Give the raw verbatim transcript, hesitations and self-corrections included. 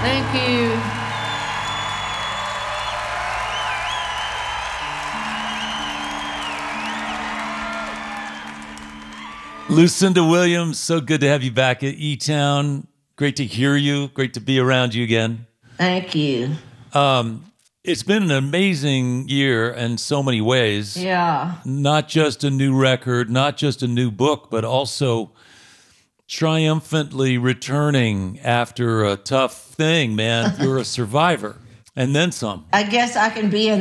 Thank you. Lucinda Williams, so good to have you back at E-Town. Great to hear you. Great to be around you again. Thank you. Um, it's been an amazing year in so many ways. Yeah. Not just a new record, not just a new book, but also triumphantly returning after a tough thing, man. You're a survivor. And then some. I guess I can be in